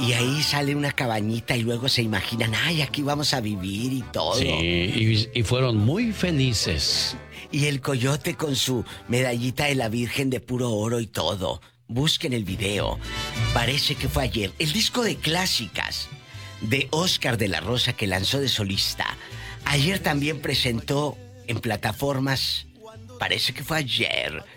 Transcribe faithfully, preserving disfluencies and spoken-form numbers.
Y ahí sale una cabañita y luego se imaginan, ay, aquí vamos a vivir y todo. Sí, y, y fueron muy felices. Y el coyote con su medallita de la Virgen de puro oro y todo. Busquen el video. Parece que fue ayer. El disco de clásicas de Oscar de la Rosa que lanzó de solista. Ayer también presentó en plataformas. Parece que fue ayer.